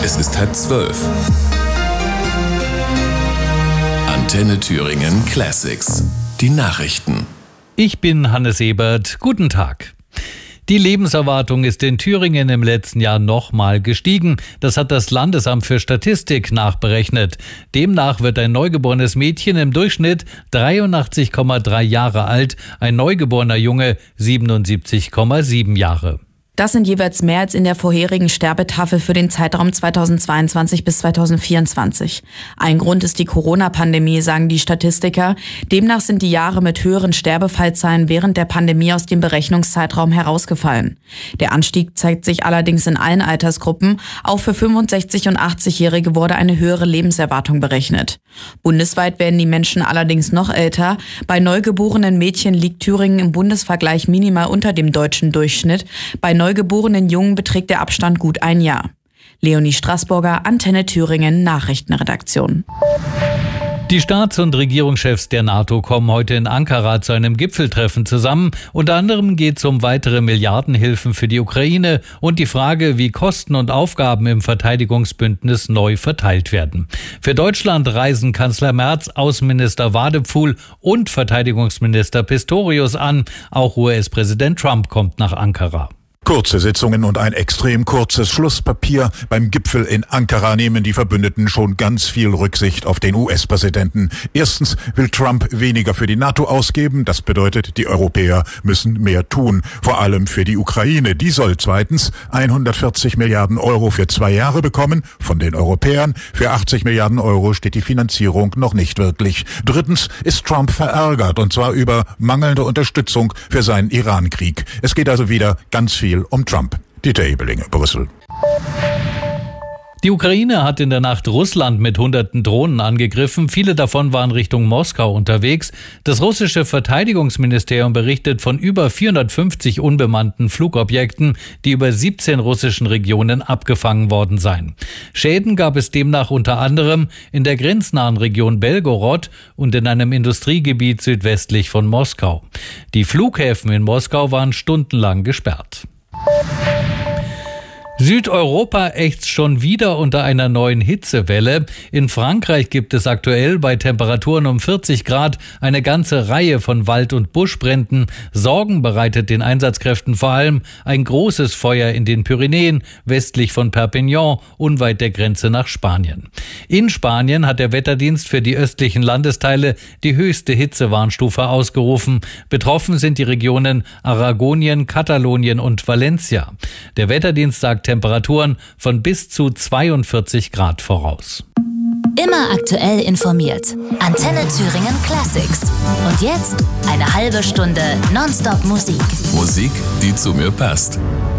Es ist 11:30. Antenne Thüringen Classics. Die Nachrichten. Ich bin Hannes Ebert. Guten Tag. Die Lebenserwartung ist in Thüringen im letzten Jahr nochmal gestiegen. Das hat das Landesamt für Statistik nachberechnet. Demnach wird ein neugeborenes Mädchen im Durchschnitt 83,3 Jahre alt, ein neugeborener Junge 77,7 Jahre. Das sind jeweils mehr als in der vorherigen Sterbetafel für den Zeitraum 2022 bis 2024. Ein Grund ist die Corona-Pandemie, sagen die Statistiker. Demnach sind die Jahre mit höheren Sterbefallzahlen während der Pandemie aus dem Berechnungszeitraum herausgefallen. Der Anstieg zeigt sich allerdings in allen Altersgruppen. Auch für 65- und 80-Jährige wurde eine höhere Lebenserwartung berechnet. Bundesweit werden die Menschen allerdings noch älter. Bei neugeborenen Mädchen liegt Thüringen im Bundesvergleich minimal unter dem deutschen Durchschnitt. Bei neugeborenen Jungen beträgt der Abstand gut ein Jahr. Leonie Straßburger, Antenne Thüringen, Nachrichtenredaktion. Die Staats- und Regierungschefs der NATO kommen heute in Ankara zu einem Gipfeltreffen zusammen. Unter anderem geht es um weitere Milliardenhilfen für die Ukraine und die Frage, wie Kosten und Aufgaben im Verteidigungsbündnis neu verteilt werden. Für Deutschland reisen Kanzler Merz, Außenminister Wadephul und Verteidigungsminister Pistorius an. Auch US-Präsident Trump kommt nach Ankara. Kurze Sitzungen und ein extrem kurzes Schlusspapier. Beim Gipfel in Ankara nehmen die Verbündeten schon ganz viel Rücksicht auf den US-Präsidenten. Erstens will Trump weniger für die NATO ausgeben. Das bedeutet, die Europäer müssen mehr tun. Vor allem für die Ukraine. Die soll zweitens 140 Milliarden Euro für 2 Jahre bekommen von den Europäern. Für 80 Milliarden Euro steht die Finanzierung noch nicht wirklich. Drittens ist Trump verärgert, und zwar über mangelnde Unterstützung für seinen Iran-Krieg. Es geht also wieder ganz viel um Trump. Dieter Ebeling, Brüssel. Die Ukraine hat in der Nacht Russland mit hunderten Drohnen angegriffen. Viele davon waren Richtung Moskau unterwegs. Das russische Verteidigungsministerium berichtet von über 450 unbemannten Flugobjekten, die über 17 russischen Regionen abgefangen worden seien. Schäden gab es demnach unter anderem in der grenznahen Region Belgorod und in einem Industriegebiet südwestlich von Moskau. Die Flughäfen in Moskau waren stundenlang gesperrt. Südeuropa ächzt schon wieder unter einer neuen Hitzewelle. In Frankreich gibt es aktuell bei Temperaturen um 40 Grad eine ganze Reihe von Wald- und Buschbränden. Sorgen bereitet den Einsatzkräften vor allem ein großes Feuer in den Pyrenäen, westlich von Perpignan, unweit der Grenze nach Spanien. In Spanien hat der Wetterdienst für die östlichen Landesteile die höchste Hitzewarnstufe ausgerufen. Betroffen sind die Regionen Aragonien, Katalonien und Valencia. Der Wetterdienst sagt Temperaturen von bis zu 42 Grad voraus. Immer aktuell informiert. Antenne Thüringen Classics. Und jetzt eine halbe Stunde Nonstop Musik. Musik, die zu mir passt.